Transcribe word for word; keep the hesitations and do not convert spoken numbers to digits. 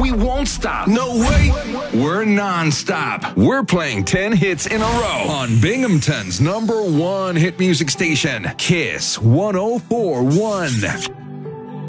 we won't stop. No way. We're non-stop. We're playing ten hits in a row on Binghamton's number one hit music station, Kiss one oh four point one.